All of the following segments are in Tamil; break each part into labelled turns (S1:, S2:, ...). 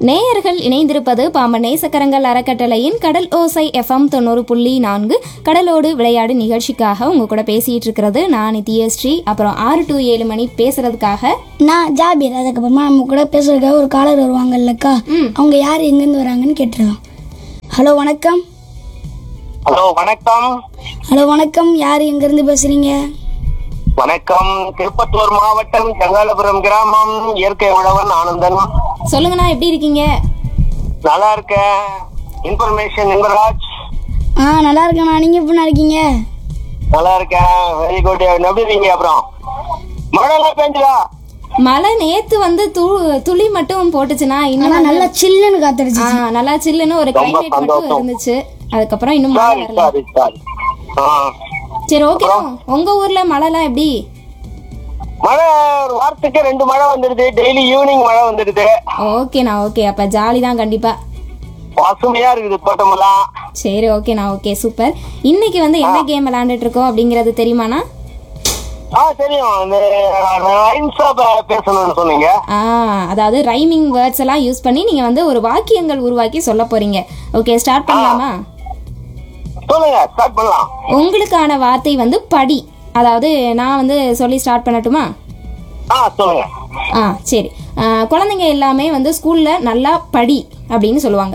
S1: நேயர்கள் இணைந்திருப்பது பாம்பன் நேசக்கரங்கள் அறக்கட்டளையின் கடல் ஓசை FM 90.4 கடலோடு விளையாடு நிகழ்ச்சிக்காக உங்க கூட பேசிட்டு இருக்கிறது நான் நித்யஸ்ரீ. அப்புறம் 6 to 7 மணி பேசுறதுக்காக
S2: நான் ஜாபீர். அதுக்கப்புறமா நம்ம கூட பேசுறதுக்காக ஒரு காலர் வருவாங்கல்லக்கா, அவங்க யார் எங்கேருந்து வராங்கன்னு கேட்டுருவோம். ஹலோ வணக்கம்.
S3: ஹலோ வணக்கம்.
S2: ஹலோ வணக்கம், யார் எங்கேருந்து பேசுறீங்க?
S3: வணக்கம், திருப்பத்தூர் மாவட்டம் செங்காலபுரம் கிராமம், இயற்கை உழவன் ஆனந்தன்.
S1: சொல்லுங்கண்ணா, எப்படி இருக்கீங்க?
S3: நல்லா இருக்கேன். இன்ஃபர்மேஷன் இன்பராஜ்.
S2: நல்லா இருக்கேண்ணா, நீங்க எப்படி இருக்கீங்க?
S3: நல்லா இருக்கேன், வெரி குட். எப்படி இருக்கீங்க? அப்புறம் மழை எல்லாம் பெஞ்சுதா?
S1: மழை நேத்து வந்து துளி மட்டும் போட்டுச்சுன்னா இன்னும்
S2: நல்லா சில்லுன்னு காத்தடிச்சு.
S1: நல்லா சில்லுன்னு ஒரு கிளைமேட் மட்டும் இருந்துச்சு. அதுக்கப்புறம் இன்னும் மழை வரல. சரி, ஓகே. உங்க ஊர்ல மழை எல்லாம் எப்படி?
S3: மழை ஒரு வாரத்துக்கு 2 மழை வந்துடுது. டெய்லி ஈவினிங் மழை வந்துடுது.
S1: ஓகேண்ணா, ஓகே. அப்ப ஜாலி தான் கண்டிப்பா.
S3: பசுமையா இருக்குது தோட்டமெல்லாம்.
S1: சரி, ஓகேண்ணா, ஓகே, சூப்பர். இன்னைக்கு வந்து என்ன கேம் விளையாண்டுட்டு இருக்கோம் அப்படிங்கறது தெரியுமாண்ணா?
S3: தெரியும். பேசணும்னு சொன்னீங்க.
S1: அதாவது ரைமிங் வேர்ட்ஸ் எல்லாம் யூஸ் பண்ணி நீங்க வந்து ஒரு வாக்கியங்கள் உருவாக்கி சொல்ல போறீங்க. ஓகே, ஸ்டார்ட் பண்ணலாமா?
S3: சொல்லுங்க, ஸ்டார்ட் பண்ணலாம்.
S1: உங்களுக்கான வார்த்தை வந்து படி. அதாவது நான் வந்து சொல்லி ஸ்டார்ட் பண்ணட்டுமா?
S3: சொல்லுங்க.
S1: சரி. குழந்தைங்க எல்லாமே வந்து ஸ்கூல்ல நல்லா படி அப்படின்னு சொல்லுவாங்க.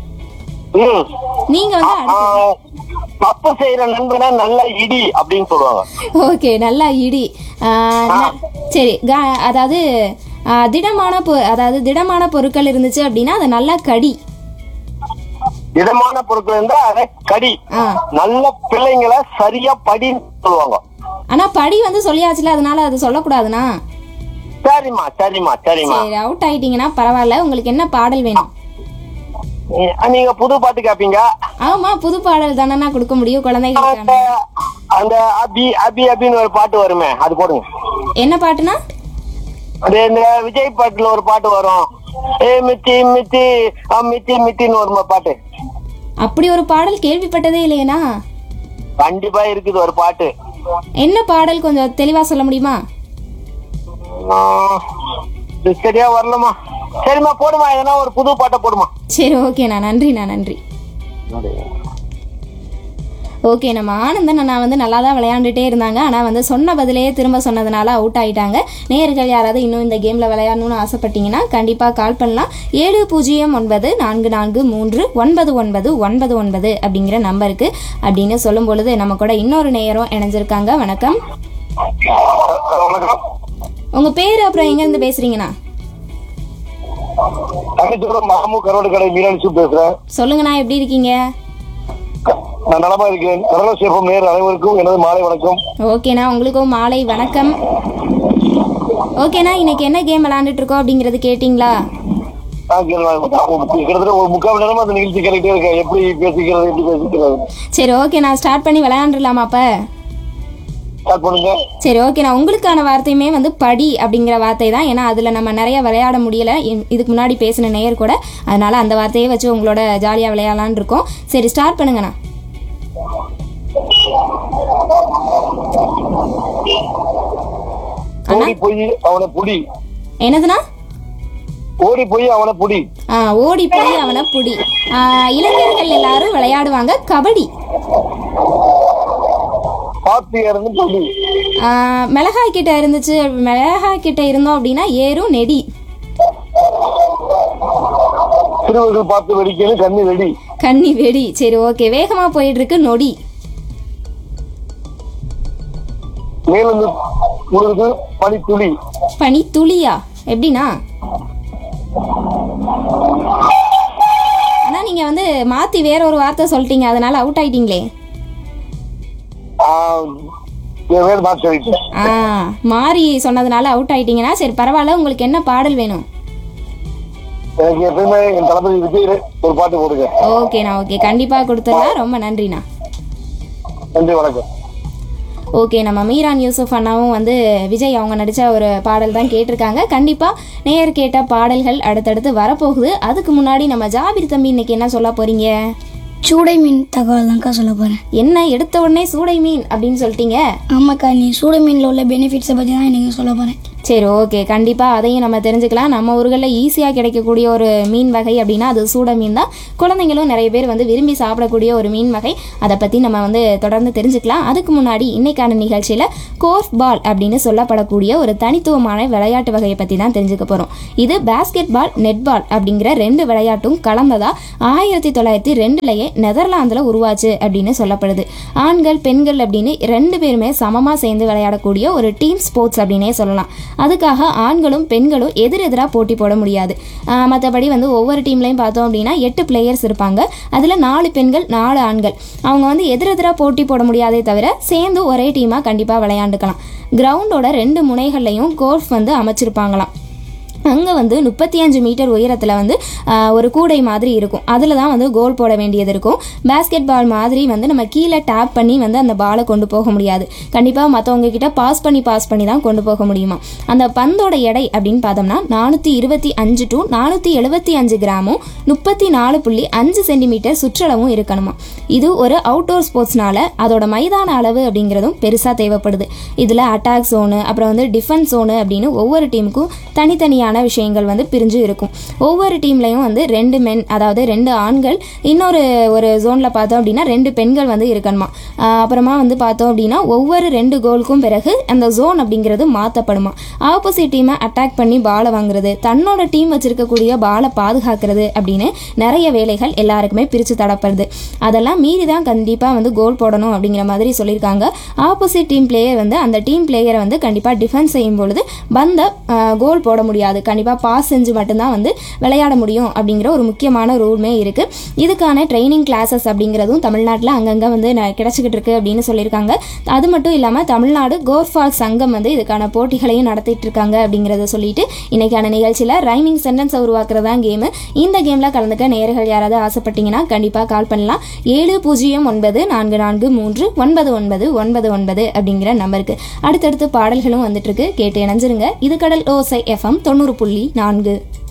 S1: நீங்க வந்து
S3: தப்பு செய்யற நண்பனா நல்ல இடி அப்படின்னு சொல்லுவாங்க.
S1: ஓகே, நல்லா இடி. சரி, அதாவது திடமான பொருட்கள் இருந்துச்சு அப்படின்னா அது நல்லா கடி.
S3: திடமான பொருட்கள் இருந்தா அதை கடி. நல்ல பிள்ளைங்களை சரியா படின்னு சொல்லுவாங்க.
S1: ஆனா படி வந்து சொல்லியாச்சுல, அதனால அது சொல்லக்கூடாதுனா?
S3: சரிம்மா, சரிம்மா, சரிம்மா.
S1: சரி, அவுட் ஆயிட்டீங்கன்னா பரவாயில்ல. உங்களுக்கு என்ன பாடல் வேணும்?
S3: நீங்க புது பாட்டு கேப்பீங்க.
S1: ஆமா, புது பாடல் தானே கொடுக்க முடியும் குழந்தைங்களுக்கு.
S3: அந்த அபி அபி அபின்னு ஒரு பாட்டு வருமே, அது போடுங்க.
S1: என்ன பாட்டுனா?
S3: அது இந்த விஜய் பாட்டுல ஒரு பாட்டு வரும். மித்தி மித்தி மித்தி மித்தின்னு ஒரு பாட்டு.
S1: அப்படி ஒரு பாடல் கேள்விப்பட்டதே இல்லையேனா?
S3: கண்டிப்பா இருக்குது ஒரு பாட்டு.
S1: என்ன பாடல் கொஞ்சம் தெளிவா சொல்ல முடியுமா?
S3: சரியா வரலமா. சரிம்மா, போடுமா, எதனா ஒரு புது பாட்டை போடுமா.
S1: சரி, ஓகேண்ணா, நன்றிண்ணா, நன்றி. ஓகே, நம்ம ஆனந்தன் அண்ணா வந்து நல்லா தான் விளையாண்டுட்டே இருந்தாங்க. ஆனால் வந்து சொன்ன பதிலே திரும்ப சொன்னதுனால அவுட் ஆகிட்டாங்க. நேயர்கள் யாராவது இன்னும் இந்த கேமில் விளையாடணும்னு ஆசைப்பட்டீங்கன்னா கண்டிப்பாக கால் பண்ணலாம். 7094399999 அப்படிங்கிற நம்பருக்கு. அப்படின்னு சொல்லும் பொழுது நம்ம கூட இன்னொரு நேயரும் இணைஞ்சிருக்காங்க. வணக்கம். உங்கள் பேர் அப்புறம் எங்கேருந்து பேசுறீங்கண்ணா? சொல்லுங்கண்ணா, எப்படி இருக்கீங்க?
S3: நான் நலமா இருக்கேன். கடலோசை FM நேயர் அனைவருக்கும் எனது மாலை வணக்கம்.
S1: ஓகேண்ணா, உங்களுக்கும் மாலை வணக்கம். ஓகேண்ணா, இன்னைக்கு என்ன கேம் விளையாண்டுட்டு இருக்கோம் அப்படிங்கறது கேட்டீங்களா?
S3: கிட்டத்தட்ட ஒரு 3/4 மணி நேரமா அந்த நிகழ்ச்சி கேட்டுட்டே இருக்கேன். எப்படி பேசிக்கிறது.
S1: சரி, ஓகே, நான் ஸ்டார்ட் பண்ணி விளையாண்டுலாமா? அப்ப
S3: ஸ்டார்ட் பண்ணுங்க.
S1: சரி, ஓகே. நான் உங்களுக்கான வார்த்தையுமே வந்து படி அப்படிங்கிற வார்த்தை தான். ஏன்னா அதுல நம்ம நிறைய விளையாட முடியல இதுக்கு முன்னாடி பேசின நேயர் கூட. அதனால அந்த வார்த்தையை வச்சு உங்களோட ஜாலியா விளையாடலான்னு இருக்கோம். சரி, ஸ்டார்ட் பண்ணுங்கண்ணா.
S3: ஓடி போய் அவனை புடி.
S1: என்னதுண்ணா?
S3: ஓடி போய் அவனை புடி.
S1: ஓடி போய் அவனை புடி. இளைஞர்கள் எல்லாரும் விளையாடுவாங்க கபடி. மிளகாய் கிட்ட இருந்துச்சு. மிளகாய் கிட்ட இருந்தோம் அப்படின்னா ஏறும் நெடி.
S3: சிறுவர்கள் பார்த்து வெடிக்கணும் கண்ணி வெடி.
S1: கண்ணி வெடி. சரி, ஓகே. வேகமா போயிட்டு இருக்கு நொடி.
S3: பனித்துளி.
S1: பனித்துளியா? எப்படின்னா? ஆனா நீங்க வந்து மாத்தி வேற ஒரு வார்த்தை சொல்லிட்டீங்க, அதனால அவுட் ஆயிட்டீங்களே. மாறி சொன்னதுனால அவுட் ஆயிட்டீங்கன்னா சரி பரவாயில்ல. உங்களுக்கு என்ன பாடல் வேணும்? ஓகேண்ணா, ஓகே, கண்டிப்பா கொடுத்துடலாம். ரொம்ப நன்றிண்ணா.
S3: நன்றி, வணக்கம்.
S1: ஓகே, நம்ம மீரான் யூசுப் அண்ணாவும் வந்து விஜய் அவங்க நடித்த ஒரு பாடல் தான் கேட்டிருக்காங்க. கண்டிப்பாக நேயர் கேட்ட பாடல்கள் அடுத்தடுத்து வரப்போகுது. அதுக்கு முன்னாடி நம்ம ஜாபீர் தம்பி இன்னைக்கு என்ன சொல்ல போறீங்க?
S2: சூடை மீன் தகவல் தான்க்கா சொல்ல போகிறேன்.
S1: என்ன எடுத்த உடனே சூடை மீன் அப்படின்னு சொல்லிட்டீங்க?
S2: ஆமாக்கா, நீ சூடை மீனில் உள்ள பெனிஃபிட்ஸை பற்றி தான் எனக்கு சொல்ல போகிறேன்.
S1: சரி, ஓகே, கண்டிப்பாக அதையும் நம்ம தெரிஞ்சுக்கலாம். நம்ம ஊர்களில் ஈஸியாக கிடைக்கக்கூடிய ஒரு மீன் வகை அப்படின்னா அது சூட மீன் தான். குழந்தைங்களும் நிறைய பேர் வந்து விரும்பி சாப்பிடக்கூடிய ஒரு மீன் வகை. அதை பற்றி நம்ம வந்து தொடர்ந்து தெரிஞ்சுக்கலாம். அதுக்கு முன்னாடி இன்னைக்கான நிகழ்ச்சியில் கோர்ஃப் பால் அப்படின்னு சொல்லப்படக்கூடிய ஒரு தனித்துவமான விளையாட்டு வகையை பற்றி தான் தெரிஞ்சுக்க போகிறோம். இது பேஸ்கெட் பால், நெட் பால் அப்படிங்கிற 2 விளையாட்டும் கலந்ததா 1902 நெதர்லாந்தில் உருவாச்சு அப்படின்னு சொல்லப்படுது. ஆண்கள் பெண்கள் அப்படின்னு 2 பேருமே சமமாக சேர்ந்து விளையாடக்கூடிய ஒரு டீம் ஸ்போர்ட்ஸ் அப்படின்னே சொல்லலாம். அதுக்காக ஆண்களும் பெண்களும் எதிரெதிராக போட்டி போட முடியாது. மற்றபடி வந்து ஒவ்வொரு டீம்லையும் பார்த்தோம் அப்படின்னா 8 பிளேயர்ஸ் இருப்பாங்க. அதில் 4 பெண்கள் 4 ஆண்கள். அவங்க வந்து எதிரெதிராக போட்டி போட முடியாதே தவிர சேர்ந்து ஒரே டீமாக கண்டிப்பாக விளையாண்டுக்கலாம். கிரவுண்டோட 2 முனைகள்லையும் கோர்ஃப் வந்து அமைச்சிருப்பாங்களாம். அங்கே வந்து 35 மீட்டர் உயரத்தில் வந்து ஒரு கூடை மாதிரி இருக்கும். அதில் தான் வந்து கோல் போட வேண்டியது இருக்கும். பேஸ்கெட் பால் மாதிரி வந்து நம்ம கீழே டேப் பண்ணி வந்து அந்த பாலை கொண்டு போக முடியாது. கண்டிப்பாக மற்றவங்க கிட்ட பாஸ் பண்ணி தான் கொண்டு போக முடியுமா. அந்த பந்தோட எடை அப்படின்னு பார்த்தோம்னா 425 to 475 கிராமும் 34.5 சென்டிமீட்டர் சுற்றளவும் இருக்கணுமா. இது ஒரு அவுட்டோர் ஸ்போர்ட்ஸ்னால அதோட மைதான அளவு அப்படிங்கிறதும் பெருசாக தேவைப்படுது. இதில் அட்டாக் ஜோனு, அப்புறம் வந்து டிஃபென்ஸ் ஜோனு அப்படின்னு ஒவ்வொரு டீமுக்கும் தனித்தனியான விஷயங்கள் வந்து பிரிஞ்சு இருக்கும். ஒவ்வொரு டீம்லையும் வந்து 2 மென், அதாவது 2 ஆண்கள், இன்னொரு ஒரு ஜோனில் பார்த்தோம் அப்படின்னா 2 பெண்கள் வந்து இருக்கணுமா. அப்புறமா வந்து பார்த்தோம் அப்படின்னா ஒவ்வொரு 2 கோலுக்கும் பிறகு அந்த ஜோன் அப்படிங்கிறது மாற்றப்படுமா. ஆப்போசிட் டீமை அட்டாக் பண்ணி பாலை வாங்குறது, தன்னோட டீம் வச்சிருக்கக்கூடிய பாலை பாதுகாக்கிறது அப்படின்னு நிறைய வேலைகள் எல்லாருக்குமே பிரித்து தரப்படுது. அதெல்லாம் மீறி தான் கண்டிப்பாக வந்து கோல் போடணும் அப்படிங்கிற மாதிரி சொல்லியிருக்காங்க. ஆப்போசிட் டீம் பிளேயர் வந்து அந்த டீம் பிளேயரை வந்து கண்டிப்பாக டிஃபென்ஸ் செய்யும் பொழுது பந்த கோல் போட முடியாது. கண்டிப்பாக பாஸ் செஞ்சு மட்டும்தான் வந்து விளையாட முடியும் அப்படிங்கிற ஒரு முக்கியமான ரூல்மே இருக்குது. இதுக்கான ட்ரைனிங் கிளாஸஸ் அப்படிங்கிறதும் தமிழ்நாட்டில் அங்கங்கே வந்து கிடைச்சிக்கிட்டு இருக்கு அப்படின்னு சொல்லியிருக்காங்க. அது மட்டும் இல்லாமல் தமிழ்நாடு கோர்ஃபால் சங்கம் வந்து இதுக்கான போட்டிகளையும் நடத்திட்டு இருக்காங்க அப்படிங்கிறத சொல்லிட்டு இன்னைக்கான நிகழ்ச்சியில் ரைமிங் சென்டென்ஸை உருவாக்குறதா கேமு. இந்த கேமில் கலந்துக்க நேயர்கள் யாராவது ஆசைப்பட்டீங்கன்னா கண்டிப்பாக கால் பண்ணலாம். 7094 அப்படிங்கிற நம்பருக்கு. அடுத்தடுத்து பாடல்களும் வந்துட்டு இருக்கு, கேட்டு இணைஞ்சிருங்க. இது கடல் ஓசை FM 90.4.